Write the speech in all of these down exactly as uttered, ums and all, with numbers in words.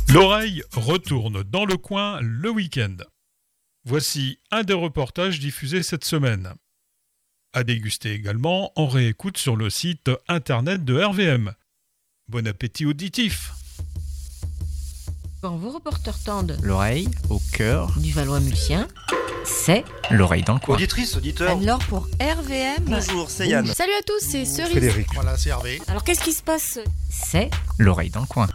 L'oreille retourne dans le coin le week-end. Voici un des reportages diffusés cette semaine. À déguster également en réécoute sur le site internet de R V M. Bon appétit auditif. Quand vos reporters tendent L'oreille au cœur du Valois-Mulcien, c'est l'oreille dans le coin. Auditrice, auditeur. alors pour R V M. Bonjour, c'est Yann. Salut à tous, c'est Cerise. Frédéric. Voilà, c'est Hervé. Alors qu'est-ce qui se passe? C'est L'oreille dans le coin.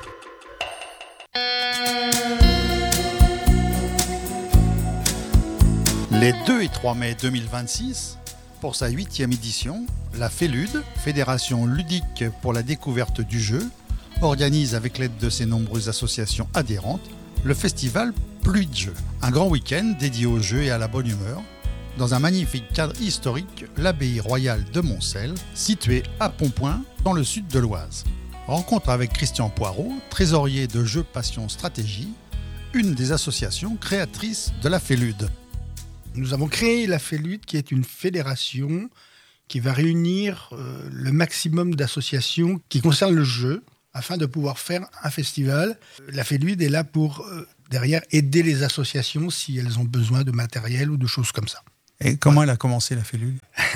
Les deux et trois mai deux mille vingt-six, pour sa huitième édition, la FELUD, Fédération ludique pour la découverte du jeu, organise avec l'aide de ses nombreuses associations adhérentes le festival Pluie de Jeux, un grand week-end dédié au jeu et à la bonne humeur, dans un magnifique cadre historique, l'abbaye royale de Moncel, située à Pontpoint, dans le sud de l'Oise. Rencontre avec Christian Poirot, trésorier de Jeux Passion Stratégie, une des associations créatrices de la FELUD. Nous avons créé la FELUD, qui est une fédération qui va réunir euh, le maximum d'associations qui concernent le jeu, afin de pouvoir faire un festival. La FELUD est là pour, euh, derrière, aider les associations si elles ont besoin de matériel ou de choses comme ça. Et comment elle a commencé, la FELUD?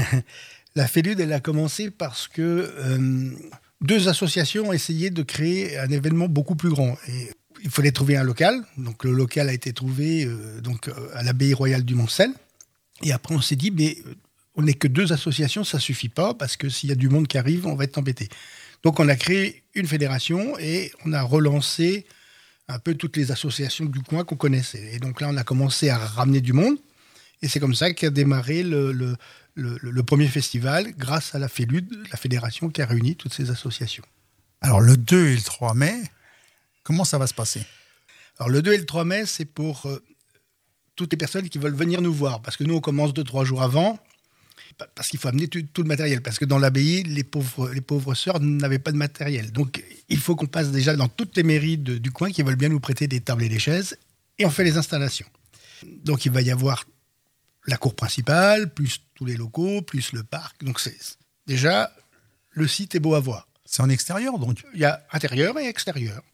La FELUD, elle a commencé parce que euh, deux associations ont essayé de créer un événement beaucoup plus grand. Et il fallait trouver un local. Donc, le local a été trouvé euh, donc, à l'abbaye royale du Moncel. Et après, on s'est dit, mais on n'est que deux associations, ça ne suffit pas, parce que s'il y a du monde qui arrive, on va être embêté. Donc, on a créé une fédération et on a relancé un peu toutes les associations du coin qu'on connaissait. Et donc là, on a commencé à ramener du monde. Et c'est comme ça qu'a démarré le, le, le, le premier festival, grâce à la FELUD, la fédération qui a réuni toutes ces associations. Alors, le deux et le trois mai, comment ça va se passer? Alors, le deux et le trois mai, c'est pour euh, toutes les personnes qui veulent venir nous voir. Parce que nous, on commence deux, trois jours avant. Parce qu'il faut amener tout, tout le matériel. Parce que dans l'abbaye, les pauvres, les pauvres sœurs n'avaient pas de matériel. Donc, il faut qu'on passe déjà dans toutes les mairies de, du coin qui veulent bien nous prêter des tables et des chaises. Et on fait les installations. Donc, il va y avoir la cour principale, plus tous les locaux, plus le parc. Donc, c'est, déjà, le site est beau à voir. C'est en extérieur, donc? Il y a intérieur et extérieur.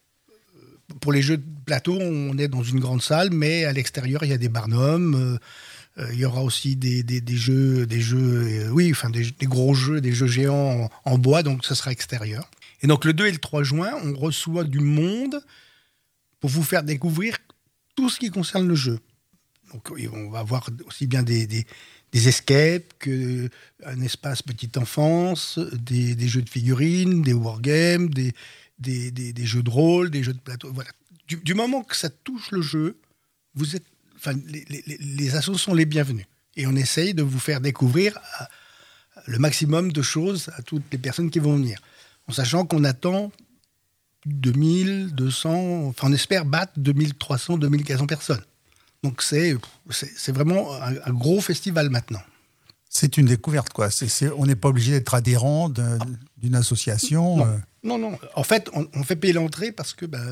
Pour les jeux de plateau, on est dans une grande salle, mais à l'extérieur, il y a des barnums. Euh, Euh, il y aura aussi des, des, des jeux, des jeux euh, oui, enfin des, des gros jeux, des jeux géants en, en bois, donc ça sera extérieur. Et donc le deux et le trois juin, on reçoit du monde pour vous faire découvrir tout ce qui concerne le jeu. Donc on va avoir aussi bien des, des, des escapes qu'un espace petite enfance, des, des jeux de figurines, des wargames, des, des, des, des jeux de rôle, des jeux de plateau. Voilà. Du, du moment que ça touche le jeu, vous êtes Enfin, les, les, les assos sont les bienvenus. Et on essaye de vous faire découvrir le maximum de choses à toutes les personnes qui vont venir. En sachant qu'on attend deux mille deux cents, enfin on espère battre deux mille trois cents, deux mille quatre cents personnes. Donc c'est, c'est, c'est vraiment un, un gros festival maintenant. C'est une découverte, quoi. C'est, c'est, on n'est pas obligé d'être adhérent de, d'une association. Non, euh... non, non. En fait, on, on fait payer l'entrée parce que... Ben,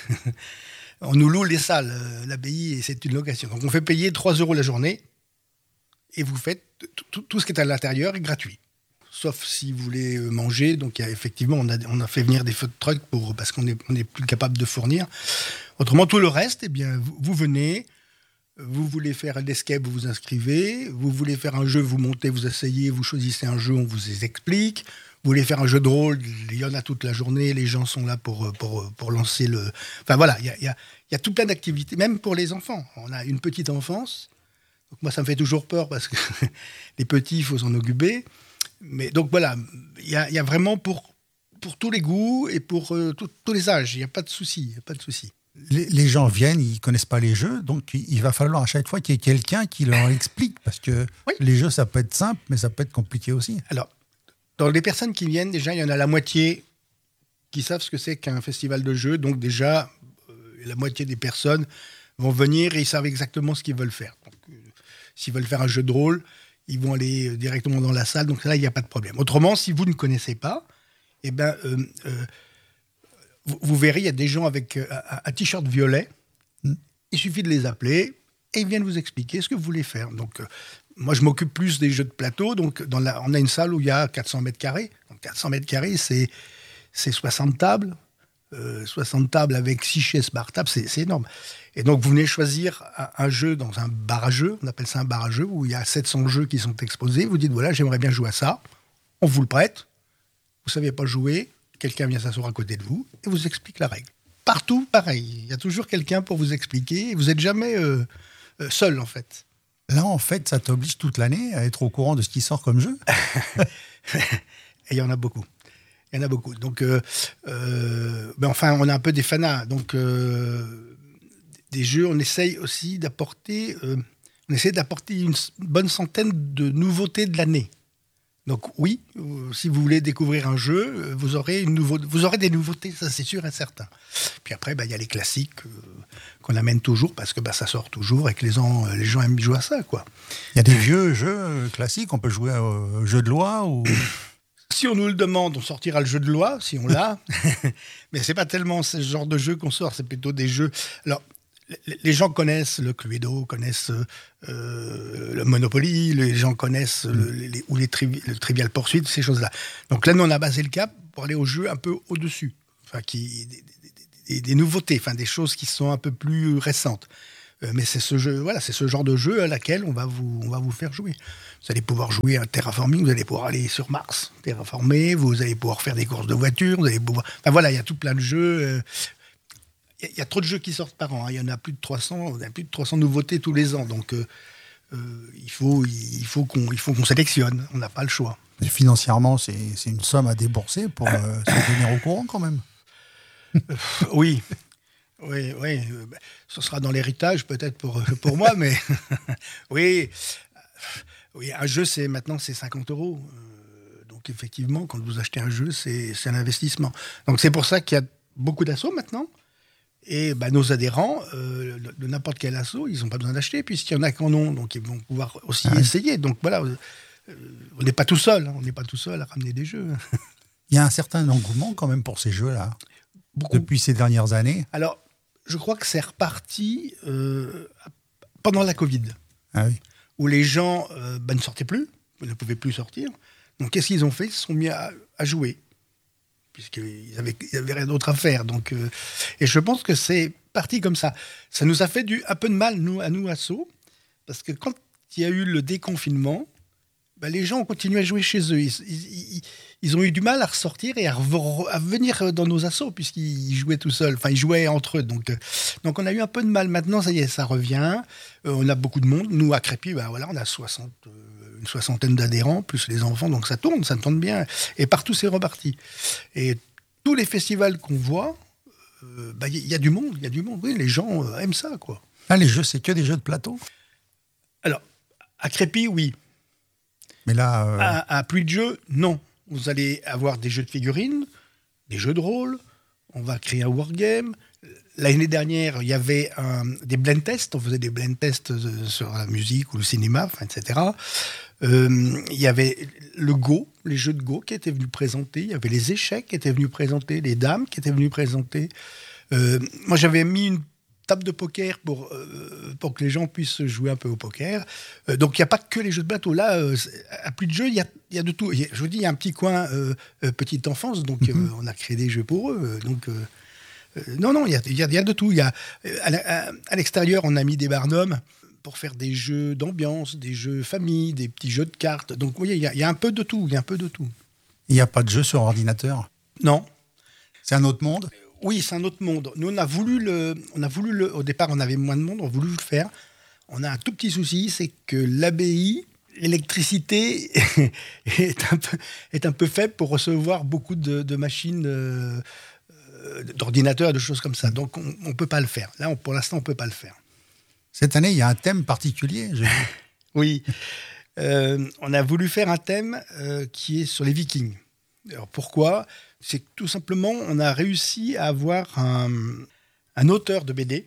on nous loue les salles, euh, l'abbaye, et c'est une location. Donc on fait payer trois euros la journée et vous faites tout, tout ce qui est à l'intérieur est gratuit. Sauf si vous voulez manger. Donc il y a, effectivement, on a, on a fait venir des food trucks pour, parce qu'on n'est on est plus capable de fournir. Autrement, tout le reste, eh bien, vous, vous venez, vous voulez faire un escape, vous vous inscrivez. Vous voulez faire un jeu, vous montez, vous asseyez, vous choisissez un jeu, on vous explique. Vous voulez faire un jeu de rôle, il y en a toute la journée, les gens sont là pour, pour, pour lancer le... Enfin voilà, il y a, il y a, il y a tout plein d'activités, même pour les enfants. On a une petite enfance, donc moi ça me fait toujours peur parce que les petits, il faut s'en occuper. Mais donc voilà, il y a, il y a vraiment pour, pour tous les goûts et pour euh, tout, tous les âges, il n'y a pas de souci, il y a pas de souci. Les, les gens viennent, ils ne connaissent pas les jeux, donc il va falloir à chaque fois qu'il y ait quelqu'un qui leur explique, parce que oui. Les jeux, ça peut être simple, mais ça peut être compliqué aussi. Alors, dans les personnes qui viennent, déjà, il y en a la moitié qui savent ce que c'est qu'un festival de jeux. Donc déjà, euh, la moitié des personnes vont venir et ils savent exactement ce qu'ils veulent faire. Donc, euh, s'ils veulent faire un jeu de rôle, ils vont aller directement dans la salle. Donc là, il n'y a pas de problème. Autrement, si vous ne connaissez pas, eh ben, euh, euh, vous, vous verrez, il y a des gens avec euh, un, un t-shirt violet. Mm. Il suffit de les appeler et ils viennent vous expliquer ce que vous voulez faire. Donc, euh, moi, je m'occupe plus des jeux de plateau. Donc, dans la, on a une salle où il y a quatre cents mètres carrés. Donc, quatre cents mètres carrés, c'est, c'est soixante tables, euh, soixante tables avec six chaises par table, c'est, c'est énorme. Et donc, vous venez choisir un, un jeu dans un bar à jeux, on appelle ça un bar à jeux, où il y a sept cents jeux qui sont exposés. Vous dites, voilà, j'aimerais bien jouer à ça. On vous le prête. Vous ne savez pas jouer. Quelqu'un vient s'asseoir à côté de vous et vous explique la règle. Partout, pareil. Il y a toujours quelqu'un pour vous expliquer. Et vous n'êtes jamais euh, euh, seul, en fait. Là, en fait, ça t'oblige toute l'année à être au courant de ce qui sort comme jeu. Et il y en a beaucoup. Il y en a beaucoup. Donc, euh, euh, ben enfin, on a un peu des fanas. Donc, euh, des jeux, on essaye aussi d'apporter, euh, on essaie d'apporter une bonne centaine de nouveautés de l'année. Donc, oui, euh, si vous voulez découvrir un jeu, vous aurez, une nouveau, vous aurez des nouveautés, ça c'est sûr et certain. Puis après, ben, y a les classiques euh, qu'on amène toujours parce que ben, ça sort toujours et que les gens, les gens aiment jouer à ça, quoi. Il y a des vieux jeux classiques, on peut jouer au jeu de loi ou... Si on nous le demande, on sortira le jeu de loi, si on l'a. Mais c'est pas tellement ce genre de jeu qu'on sort, c'est plutôt des jeux... Alors, les gens connaissent le Cluedo, connaissent euh, le Monopoly, les gens connaissent le, les, ou les tri- le Trivial Pursuit, ces choses-là. Donc là, nous, on a basé le cap pour aller aux jeux un peu au-dessus. Enfin, qui, des, des, des nouveautés, enfin, des choses qui sont un peu plus récentes. Euh, mais c'est ce, jeu, voilà, c'est ce genre de jeu à laquelle on va, vous, on va vous faire jouer. Vous allez pouvoir jouer à terraforming, vous allez pouvoir aller sur Mars, terraformer, vous allez pouvoir faire des courses de voitures, vous allez pouvoir... Enfin voilà, il y a tout plein de jeux... Euh, Il y a trop de jeux qui sortent par an. Hein. Il y en a plus de trois cents, il y a plus de trois cents nouveautés tous les ans. Donc, euh, euh, il, faut, il, faut qu'on, il faut qu'on sélectionne. On n'a pas le choix. Mais financièrement, c'est, c'est une somme à débourser pour euh, se tenir au courant quand même. Euh, oui. Oui, oui. Ce sera dans l'héritage peut-être pour, pour moi, mais oui. Oui, un jeu, c'est, maintenant, c'est cinquante euros. Euh, donc, effectivement, quand vous achetez un jeu, c'est, c'est un investissement. Donc, c'est pour ça qu'il y a beaucoup d'assauts maintenant. Et bah, nos adhérents, euh, de n'importe quel asso, ils n'ont pas besoin d'acheter, puisqu'il y en a qui en ont, donc ils vont pouvoir aussi ah. essayer. Donc voilà, euh, on n'est pas tout seul, hein, on n'est pas tout seul à ramener des jeux. Il y a un certain engouement quand même pour ces jeux-là, beaucoup. Depuis ces dernières années. Alors, je crois que c'est reparti euh, pendant la Covid, ah oui. où les gens euh, bah, ne sortaient plus, ne pouvaient plus sortir. Donc qu'est-ce qu'ils ont fait ? Ils se sont mis à, à jouer. Puisqu'ils n'avaient avaient rien d'autre à faire. Donc, euh, et je pense que c'est parti comme ça. Ça nous a fait du, un peu de mal, nous, à nous, assos, parce que quand il y a eu le déconfinement, ben, les gens ont continué à jouer chez eux. Ils, ils, ils, ils ont eu du mal à ressortir et à, rev- à venir dans nos assos, puisqu'ils jouaient tout seuls. Enfin, ils jouaient entre eux. Donc, euh, donc on a eu un peu de mal. Maintenant, ça y est, ça revient. Euh, on a beaucoup de monde. Nous, à Crépy, ben, voilà, on a soixante... Euh, une soixantaine d'adhérents, plus les enfants, donc ça tourne, ça tourne bien. Et partout, c'est reparti. Et tous les festivals qu'on voit, il euh, bah, y, y a du monde, il y a du monde. Oui, les gens euh, aiment ça, quoi. Ah, les jeux, c'est que des jeux de plateau ? Alors, à Crépy, oui. Mais là... Euh... À, à Puy de Jeu, non. Vous allez avoir des jeux de figurines, des jeux de rôle, on va créer un wargame. L'année dernière, il y avait un, des blend tests, on faisait des blend tests sur la musique ou le cinéma, enfin, et cetera. Euh, il y avait le Go, les jeux de Go qui étaient venus présenter, il y avait les échecs qui étaient venus présenter, les dames qui étaient venus présenter. Euh, moi, j'avais mis une table de poker pour, euh, pour que les gens puissent jouer un peu au poker. Euh, donc, il n'y a pas que les jeux de plateau. Là, euh, à Puy de Jeu, il y a, il y a de tout. Je vous dis, il y a un petit coin euh, euh, petite enfance, donc mm-hmm. euh, on a créé des jeux pour eux. Donc... Euh, Euh, non, non, il y a, y, a, y a de tout. Y a, à, à, à l'extérieur, on a mis des barnums pour faire des jeux d'ambiance, des jeux famille, des petits jeux de cartes. Donc, vous voyez, il y, y a un peu de tout. Il y a un peu de tout. Il n'y a pas de jeu sur ordinateur ? Non. C'est un autre monde ? Oui, c'est un autre monde. Nous, on a voulu le... On a voulu le au départ, on avait moins de monde, on a voulu le faire. On a un tout petit souci, c'est que l'abbaye, l'électricité est, un peu, est un peu faible pour recevoir beaucoup de, de machines... Euh, d'ordinateurs, de choses comme ça. Donc, on ne peut pas le faire. Là, on, pour l'instant, on ne peut pas le faire. Cette année, il y a un thème particulier. Je... oui. Euh, on a voulu faire un thème euh, qui est sur les Vikings. Alors, pourquoi ? C'est que tout simplement, on a réussi à avoir un, un auteur de B D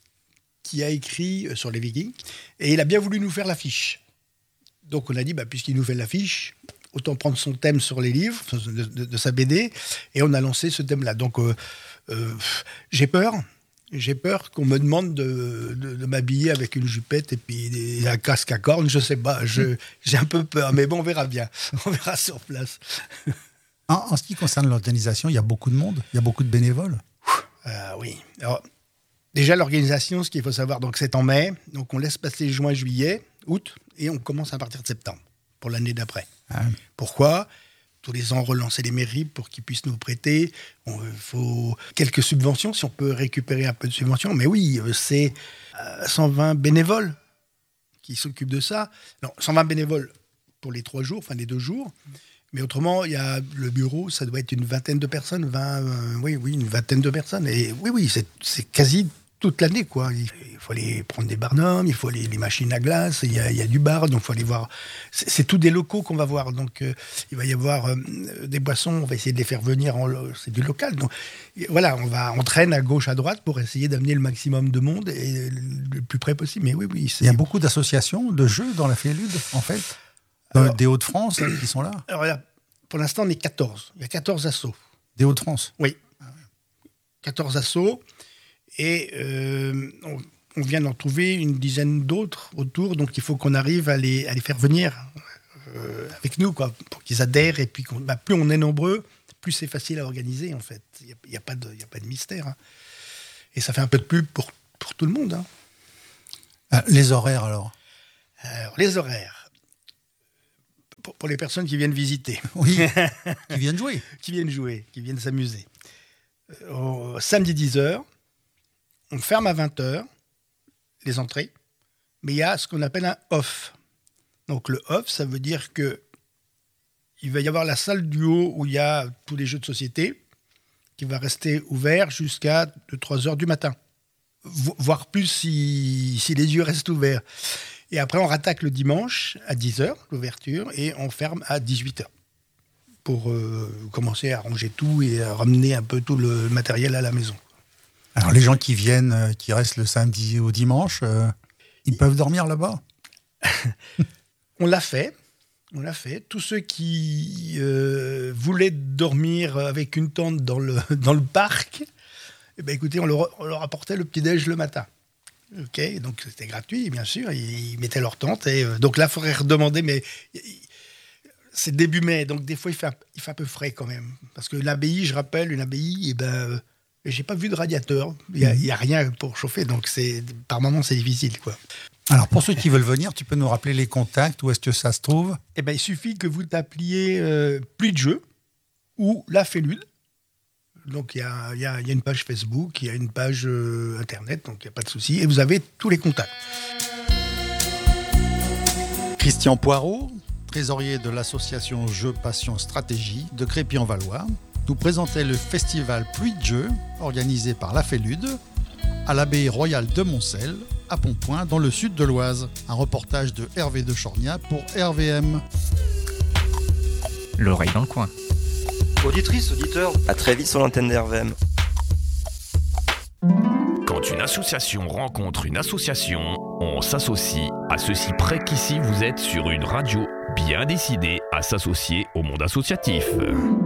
qui a écrit sur les Vikings et il a bien voulu nous faire l'affiche. Donc, on a dit, bah, puisqu'il nous fait l'affiche... autant prendre son thème sur les livres, de, de, de sa B D, et on a lancé ce thème-là. Donc, euh, euh, j'ai peur. J'ai peur qu'on me demande de, de, de m'habiller avec une jupette et puis des, un casque à cornes. Je sais pas, je, j'ai un peu peur, mais bon, on verra bien. On verra sur place. En, en ce qui concerne l'organisation, il y a beaucoup de monde, il y a beaucoup de bénévoles. Euh, oui. Alors, déjà, l'organisation, ce qu'il faut savoir, donc c'est en mai. Donc, on laisse passer juin, juillet, août, et on commence à partir de septembre pour l'année d'après. Ah. Pourquoi ? Tous les ans, relancer les mairies pour qu'ils puissent nous prêter. Il faut quelques subventions, si on peut récupérer un peu de subventions. Mais oui, c'est euh, cent vingt bénévoles qui s'occupent de ça. Non, cent vingt bénévoles pour les trois jours, enfin les deux jours. Mais autrement, il y a le bureau, ça doit être une vingtaine de personnes. vingt, euh, oui, oui, une vingtaine de personnes. Et oui, oui, c'est, c'est quasi toute l'année, quoi. Il faut aller prendre des barnums, il faut aller les machines à glace, il y a, il y a du bar, donc il faut aller voir. C'est, c'est tous des locaux qu'on va voir. Donc euh, il va y avoir euh, des boissons, on va essayer de les faire venir, en, c'est du local. Donc voilà, on va on traîne à gauche, à droite pour essayer d'amener le maximum de monde et le plus près possible. Mais oui, oui. C'est... Il y a beaucoup d'associations de jeux dans la Félude, en fait, dans alors, des Hauts-de-France hein, qui sont là. Alors là, pour l'instant, on est quatorze. Il y a quatorze assos. Des Hauts-de-France. Oui. quatorze assos. Et euh, on, on vient d'en trouver une dizaine d'autres autour, donc il faut qu'on arrive à les, à les faire venir euh, avec nous, quoi, pour qu'ils adhèrent. Et puis, qu'on, bah, plus on est nombreux, plus c'est facile à organiser, en fait. Il n'y a, y a, pas de, y a pas de mystère. Hein. Et ça fait un peu de pub pour, pour tout le monde. Hein. Ah, les horaires, alors Alors, les horaires. Pour, pour les personnes qui viennent visiter. Oui, qui viennent jouer. Qui viennent jouer, qui viennent s'amuser. Euh, samedi dix heures. On ferme à vingt heures les entrées, mais il y a ce qu'on appelle un off. Donc le off, ça veut dire que il va y avoir la salle du haut où il y a tous les jeux de société qui va rester ouvert jusqu'à deux, trois heures du matin, voire plus si, si les yeux restent ouverts. Et après, on rattaque le dimanche à dix heures, l'ouverture, et on ferme à dix-huit heures pour euh, commencer à ranger tout et à ramener un peu tout le matériel à la maison. Alors les gens qui viennent, euh, qui restent le samedi au dimanche, euh, ils peuvent dormir là-bas. On l'a fait, on l'a fait. Tous ceux qui euh, voulaient dormir avec une tente dans le, dans le parc, eh ben, écoutez, on leur, on leur apportait le petit-déj le matin. Ok, donc c'était gratuit, bien sûr. Ils, ils mettaient leur tente. Et, euh, donc là, il faudrait redemander, mais c'est début mai, donc des fois, il fait, un, il fait un peu frais quand même. Parce que l'abbaye, je rappelle, une abbaye, eh ben... Euh, j'ai pas vu de radiateur, il n'y a, y a rien pour chauffer, donc c'est, par moments c'est difficile, quoi. Alors pour ceux qui veulent venir, tu peux nous rappeler les contacts, où est-ce que ça se trouve ? Eh ben, il suffit que vous tapiez euh, Pluie de jeu ou La Félude. Donc il y a, y, a, y a une page Facebook, il y a une page euh, Internet, donc il n'y a pas de souci, et vous avez tous les contacts. Christian Poirot, trésorier de l'association Jeux Passion Stratégie de Crépy-en-Valois, nous présentait le festival Pluie de Jeux, organisé par la Félude, à l'abbaye royale de Moncel, à Pontpoint, dans le sud de l'Oise. Un reportage de Hervé de Chorgna pour R V M. L'oreille dans le coin. Auditrice, auditeur, à très vite sur l'antenne de R V M. Quand une association rencontre une association, on s'associe à ceci près qu'ici vous êtes sur une radio bien décidée à s'associer au monde associatif.